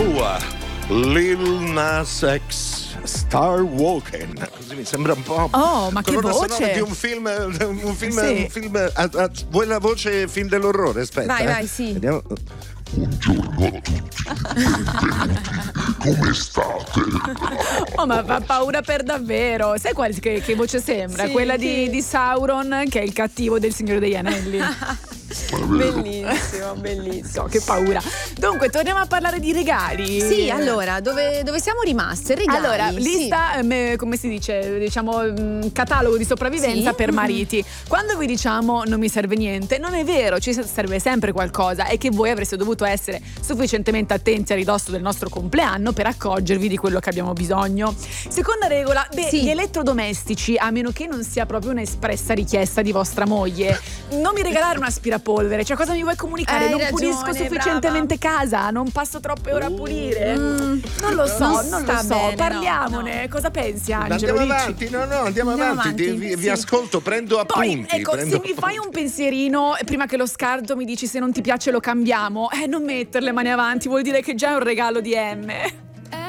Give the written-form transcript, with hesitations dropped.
Papua, Lil Nas X, Star Walking. Così mi sembra un po'. Oh, ma che colonna voce! sonora di un film. Sì. Vuoi la voce film dell'orrore? Aspetta. Vai, sì. Vediamo. Buongiorno a tutti, benvenuti, come state? Oh, ma fa paura per davvero. Sai che voce sembra? Sì, Quella chi? di Sauron, che è il cattivo del Signore degli Anelli. Bellissimo, bellissimo. So, che paura. Dunque, torniamo a parlare di regali. Sì, allora, dove siamo rimaste? Regali. Allora, sì. lista, come si dice, diciamo, catalogo di sopravvivenza Sì. per mariti. Quando vi diciamo non mi serve niente, non è vero, ci serve sempre qualcosa. È che voi avreste dovuto essere sufficientemente attenti a ridosso del nostro compleanno per accorgervi di quello che abbiamo bisogno. Seconda regola, Sì. gli elettrodomestici, a meno che non sia proprio un'espressa richiesta di vostra moglie, non mi regalare un aspirapolvere. Cioè, cosa mi vuoi comunicare? Hai Non ragione, pulisco sufficientemente casa, non passo troppe ore a pulire. Non lo so, non non sta lo so. bene, Parliamone. no. Cosa pensi, Angelo? Andiamo Dici? avanti, andiamo Andiamo avanti. avanti, Vi sì. ascolto, prendo Poi, appunti. ecco, prendo se mi fai un pensierino prima che lo scarto mi dici se non ti piace lo cambiamo, non mettere le mani avanti, vuol dire che già è un regalo di M.